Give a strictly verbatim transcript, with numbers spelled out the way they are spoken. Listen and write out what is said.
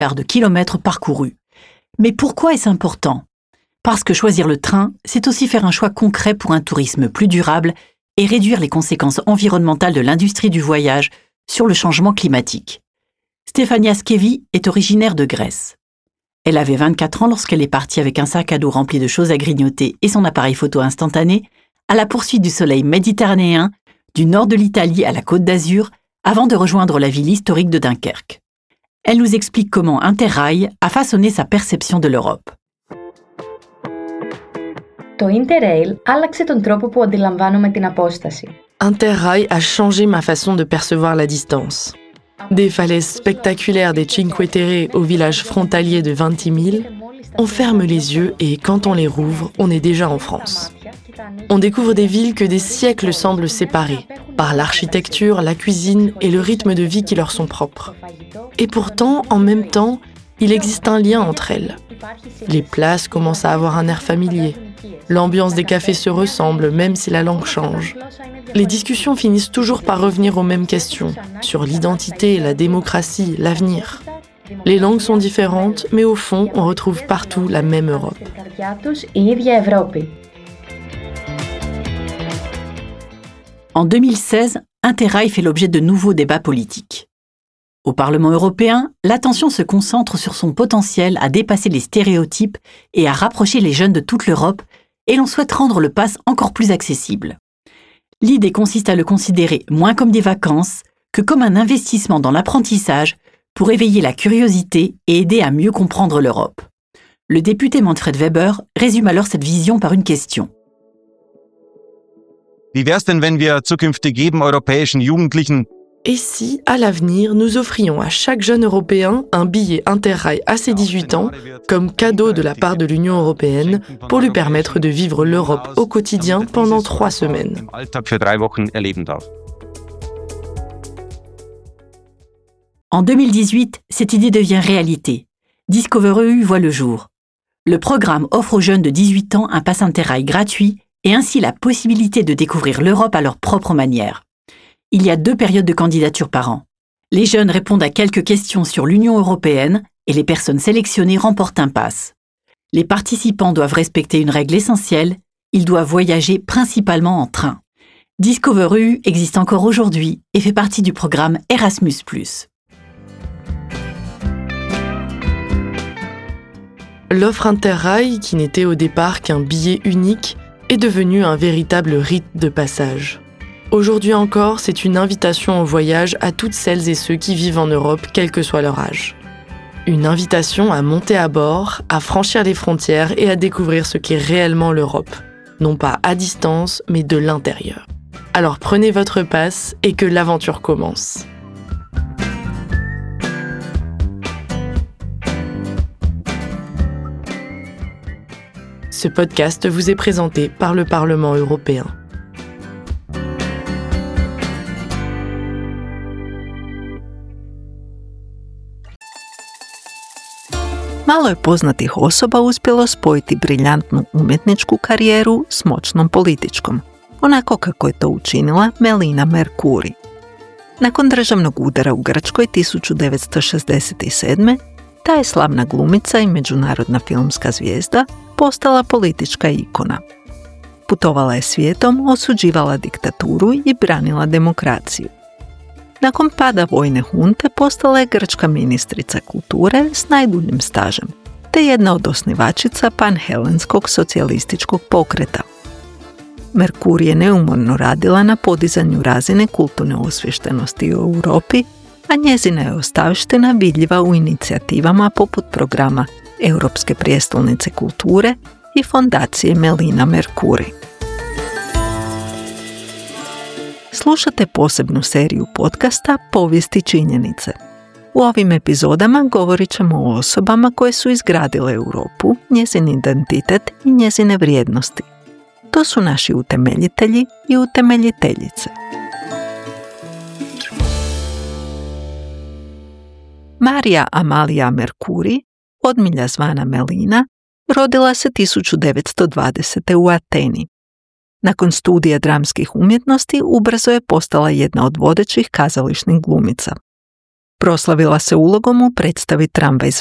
de kilomètres parcourus. Mais pourquoi est-ce important ? Parce que choisir le train, c'est aussi faire un choix concret pour un tourisme plus durable et réduire les conséquences environnementales de l'industrie du voyage sur le changement climatique. Stefania Skevi est originaire de Grèce. Elle avait vingt-quatre ans lorsqu'elle est partie avec un sac à dos rempli de choses à grignoter et son appareil photo instantané à la poursuite du soleil méditerranéen, du nord de l'Italie à la Côte d'Azur, avant de rejoindre la ville historique de Dunkerque. Elle nous explique comment Interrail a façonné sa perception de l'Europe. Το Interrail άλλαξε τον τρόπο που αντιλαμβάνομαι την απόσταση. Interrail a changé ma façon de percevoir la distance. Des falaises spectaculaires des Cinque Terre au village frontalier de Ventimille, on ferme les yeux et quand on les rouvre, on est déjà en France. On découvre des villes que des siècles semblent séparer, par l'architecture, la cuisine et le rythme de vie qui leur sont propres. Et pourtant, en même temps, il existe un lien entre elles. Les places commencent à avoir un air familier. L'ambiance des cafés se ressemble, même si la langue change. Les discussions finissent toujours par revenir aux mêmes questions, sur l'identité, la démocratie, l'avenir. Les langues sont différentes, mais au fond, on retrouve partout la même Europe. En deux mille seize, Interrail fait l'objet de nouveaux débats politiques. Au Parlement européen, l'attention se concentre sur son potentiel à dépasser les stéréotypes et à rapprocher les jeunes de toute l'Europe, et l'on souhaite rendre le pass encore plus accessible. L'idée consiste à le considérer moins comme des vacances que comme un investissement dans l'apprentissage pour éveiller la curiosité et aider à mieux comprendre l'Europe. Le député Manfred Weber résume alors cette vision par une question. Wie wär's denn, wenn wir zukünftig jedem europäischen Jugendlichen Et si, à l'avenir, nous offrions à chaque jeune Européen un billet Interrail à ses dix-huit ans, comme cadeau de la part de l'Union européenne, pour lui permettre de vivre l'Europe au quotidien pendant trois semaines. En deux mille dix-huit, cette idée devient réalité. Discover E U voit le jour. Le programme offre aux jeunes de dix-huit ans un pass Interrail gratuit et ainsi la possibilité de découvrir l'Europe à leur propre manière. Il y a deux périodes de candidature par an. Les jeunes répondent à quelques questions sur l'Union européenne et les personnes sélectionnées remportent un pass. Les participants doivent respecter une règle essentielle, ils doivent voyager principalement en train. Discover E U existe encore aujourd'hui et fait partie du programme Erasmus plus. L'offre Interrail, qui n'était au départ qu'un billet unique, est devenue un véritable rite de passage. Aujourd'hui encore, c'est une invitation au voyage à toutes celles et ceux qui vivent en Europe, quel que soit leur âge. Une invitation à monter à bord, à franchir les frontières et à découvrir ce qu'est réellement l'Europe. Non pas à distance, mais de l'intérieur. Alors prenez votre passe et que l'aventure commence. Ce podcast vous est présenté par le Parlement européen. Malo je poznatih osoba uspjelo spojiti briljantnu umjetničku karijeru s moćnom političkom, onako kako je to učinila Melina Mercouri. Nakon državnog udara u Grčkoj tisuću devetsto šezdeset sedme. ta je slavna glumica i međunarodna filmska zvijezda postala politička ikona. Putovala je svijetom, osuđivala diktaturu i branila demokraciju. Nakon pada vojne hunte postala je grčka ministrica kulture s najduljim stažem, te jedna od osnivačica panhelenskog socijalističkog pokreta. Mercouri je neumorno radila na podizanju razine kulturne osviještenosti u Europi, a njezina je ostavština vidljiva u inicijativama poput programa Europske prijestolnice kulture i fondacije Melina Mercouri. Slušate posebnu seriju podcasta Povijesti činjenice. U ovim epizodama govorit ćemo o osobama koje su izgradile Europu, njezin identitet i njezine vrijednosti. To su naši utemeljitelji i utemeljiteljice. Marija Amalia Mercouri, odmilja zvana Melina, rodila se tisuću devetsto dvadesete. u Ateni. Nakon studija dramskih umjetnosti ubrzo je postala jedna od vodećih kazališnih glumica. Proslavila se ulogom u predstavi Tramvaj s